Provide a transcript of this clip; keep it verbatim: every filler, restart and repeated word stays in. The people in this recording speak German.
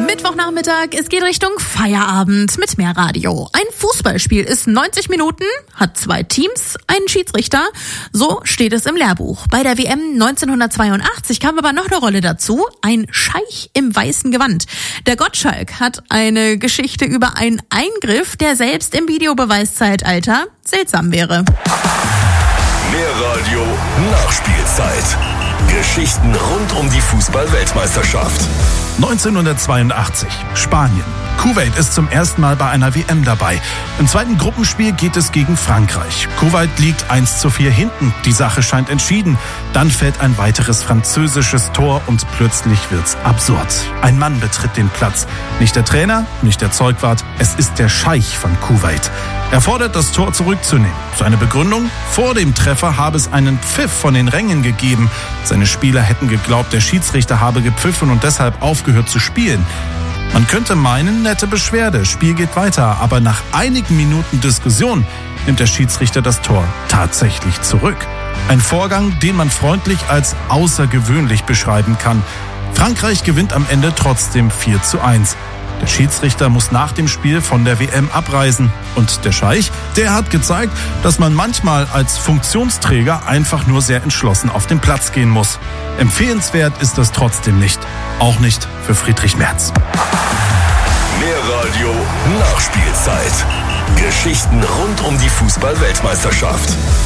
Mittwochnachmittag, es geht Richtung Feierabend mit mehr Radio. Ein Fußballspiel ist neunzig Minuten, hat zwei Teams, einen Schiedsrichter. So steht es im Lehrbuch. Bei der W M neunzehnhundertzweiundachtzig kam aber noch eine Rolle dazu, ein Scheich im weißen Gewand. Der Gottschalk hat eine Geschichte über einen Eingriff, der selbst im Videobeweiszeitalter seltsam wäre. Mehr Radio, Nachspielzeit. Geschichten rund um die Fußball-Weltmeisterschaft. neunzehnhundertzweiundachtzig, Spanien. Kuwait ist zum ersten Mal bei einer W M dabei. Im zweiten Gruppenspiel geht es gegen Frankreich. Kuwait liegt eins zu vier hinten. Die Sache scheint entschieden. Dann fällt ein weiteres französisches Tor und plötzlich wird's absurd. Ein Mann betritt den Platz. Nicht der Trainer, nicht der Zeugwart. Es ist der Scheich von Kuwait. Er fordert, das Tor zurückzunehmen. Seine Begründung? Vor dem Treffer habe es einen Pfiff von den Rängen gegeben. Seine Spieler hätten geglaubt, der Schiedsrichter habe gepfiffen und deshalb aufgehört zu spielen. Man könnte meinen, nette Beschwerde, Spiel geht weiter, aber nach einigen Minuten Diskussion nimmt der Schiedsrichter das Tor tatsächlich zurück. Ein Vorgang, den man freundlich als außergewöhnlich beschreiben kann. Frankreich gewinnt am Ende trotzdem vier zu eins. Der Schiedsrichter muss nach dem Spiel von der W M abreisen. Und der Scheich, der hat gezeigt, dass man manchmal als Funktionsträger einfach nur sehr entschlossen auf den Platz gehen muss. Empfehlenswert ist das trotzdem nicht. Auch nicht für Friedrich Merz. Mehr Radio, Nachspielzeit. Geschichten rund um die Fußball-Weltmeisterschaft.